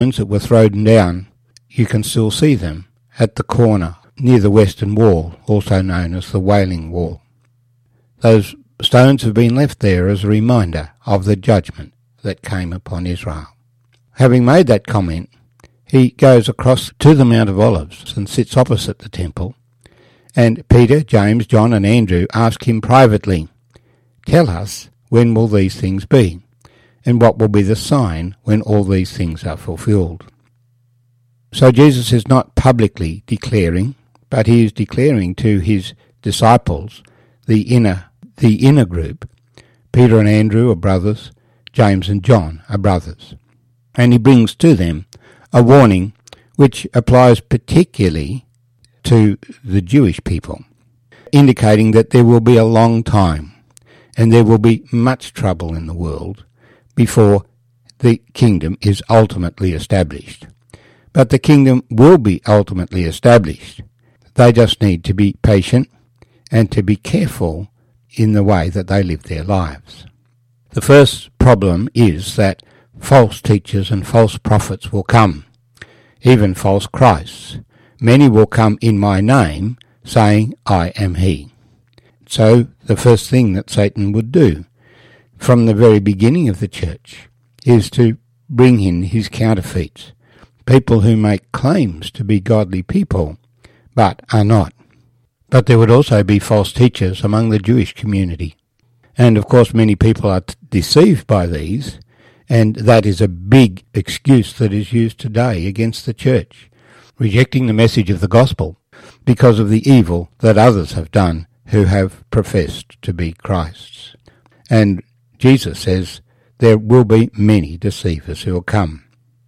that were thrown down, you can still see them at the corner near the western wall, also known as the Wailing Wall. Those stones have been left there as a reminder of the judgment that came upon Israel. Having made that comment, he goes across to the Mount of Olives and sits opposite the temple, and Peter, James, John and Andrew ask him privately, "Tell us, when will these things be? And what will be the sign when all these things are fulfilled?" So Jesus is not publicly declaring, but he is declaring to his disciples, the inner group. Peter and Andrew are brothers, James and John are brothers. And he brings to them a warning which applies particularly to the Jewish people, indicating that there will be a long time and there will be much trouble in the world before the kingdom is ultimately established. But the kingdom will be ultimately established. They just need to be patient and to be careful in the way that they live their lives. The first problem is that false teachers and false prophets will come, even false Christs. Many will come in my name, saying, "I am he." So the first thing that Satan would do from the very beginning of the church is to bring in his counterfeits, people who make claims to be godly people, but are not. But there would also be false teachers among the Jewish community. And of course many people are deceived by these, and that is a big excuse that is used today against the church, rejecting the message of the gospel because of the evil that others have done who have professed to be Christ's. And Jesus says there will be many deceivers who will come.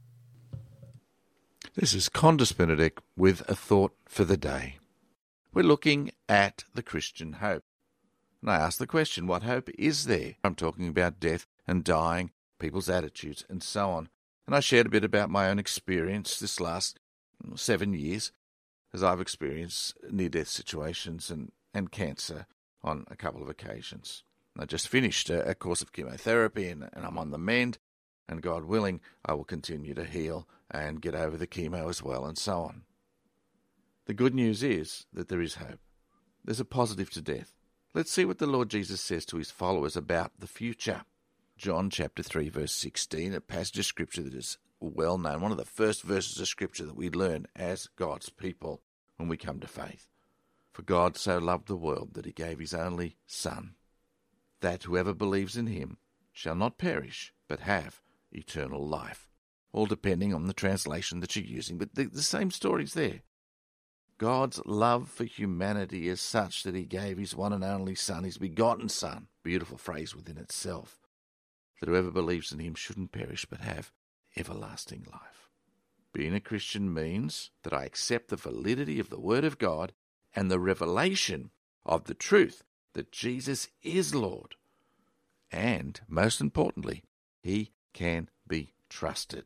This is Condis Benedict with a thought for the day. We're looking at the Christian hope. And I ask the question, what hope is there? I'm talking about death and dying, people's attitudes and so on. And I shared a bit about my own experience this last 7 years as I've experienced near-death situations and cancer on a couple of occasions. I just finished a course of chemotherapy and I'm on the mend, and God willing, I will continue to heal and get over the chemo as well and so on. The good news is that there is hope. There's a positive to death. Let's see what the Lord Jesus says to his followers about the future. John chapter 3 verse 16, a passage of scripture that is well known, one of the first verses of scripture that we learn as God's people when we come to faith. For God so loved the world that he gave his only Son, that whoever believes in him shall not perish, but have eternal life. All depending on the translation that you're using, but the same story's there. God's love for humanity is such that he gave his one and only Son, his begotten Son, beautiful phrase within itself, that whoever believes in him shouldn't perish but have everlasting life. Being a Christian means that I accept the validity of the Word of God and the revelation of the truth that Jesus is Lord. And, most importantly, he can be trusted.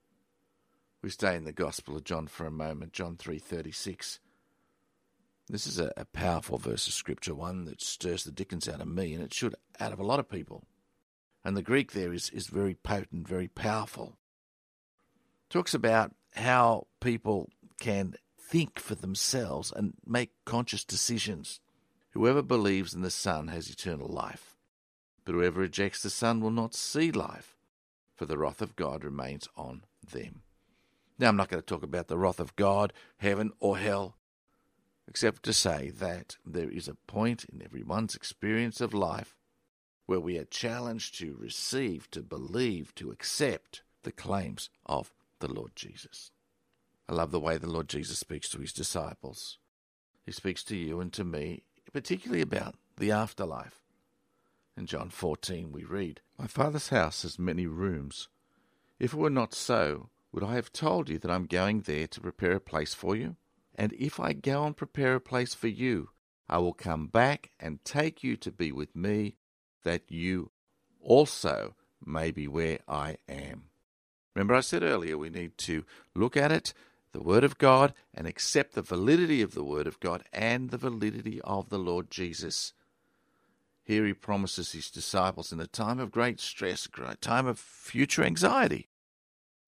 We stay in the Gospel of John for a moment, John 3:36. This is a powerful verse of Scripture, one that stirs the dickens out of me, and it should out of a lot of people. And the Greek there is very potent, very powerful. It talks about how people can think for themselves and make conscious decisions. Whoever believes in the Son has eternal life, but whoever rejects the Son will not see life, for the wrath of God remains on them. Now, I'm not going to talk about the wrath of God, heaven or hell, except to say that there is a point in everyone's experience of life where we are challenged to receive, to believe, to accept the claims of the Lord Jesus. I love the way the Lord Jesus speaks to his disciples. He speaks to you and to me, particularly about the afterlife. In John 14 we read, "My Father's house has many rooms. If it were not so, would I have told you that I'm going there to prepare a place for you? And if I go and prepare a place for you, I will come back and take you to be with me, that you also may be where I am." Remember I said earlier we need to look at it, the Word of God, and accept the validity of the Word of God and the validity of the Lord Jesus. Here he promises his disciples in a time of great stress, a time of future anxiety,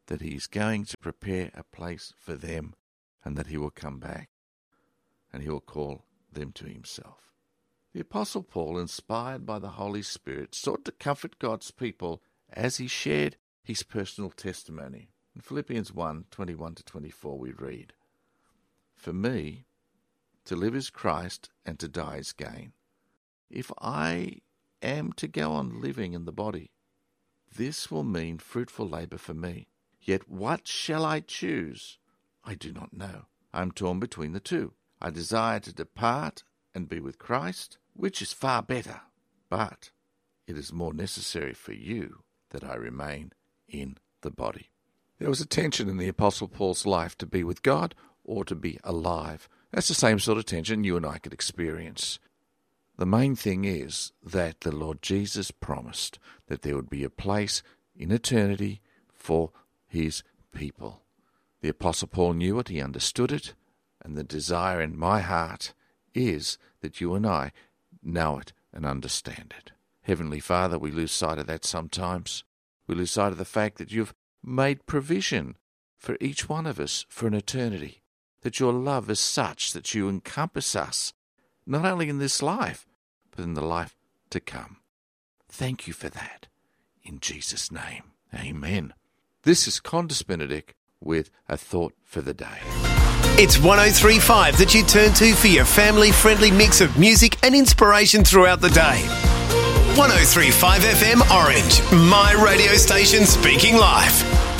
that he is going to prepare a place for them and that he will come back and he will call them to himself. The Apostle Paul, inspired by the Holy Spirit, sought to comfort God's people as he shared his personal testimony. In Philippians 1:21-24 we read, "For me, to live is Christ and to die is gain. If I am to go on living in the body, this will mean fruitful labour for me. Yet what shall I choose? I do not know. I am torn between the two. I desire to depart and be with Christ, which is far better. But it is more necessary for you that I remain in the body." There was a tension in the Apostle Paul's life to be with God or to be alive. That's the same sort of tension you and I could experience. The main thing is that the Lord Jesus promised that there would be a place in eternity for his people. The Apostle Paul knew it, he understood it, and the desire in my heart is that you and I know it and understand it. Heavenly Father, we lose sight of that sometimes. We lose sight of the fact that you've made provision for each one of us for an eternity, that your love is such that you encompass us, not only in this life, but in the life to come. Thank you for that. In Jesus' name, amen. This is Condis Benedict with a thought for the day. It's 103.5 that you turn to for your family-friendly mix of music and inspiration throughout the day. 103.5 FM Orange, my radio station speaking live.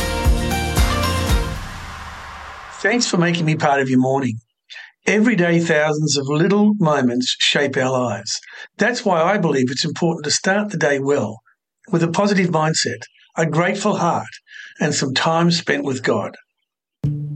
Thanks for making me part of your morning. Every day, thousands of little moments shape our lives. That's why I believe it's important to start the day well, with a positive mindset, a grateful heart, and some time spent with God.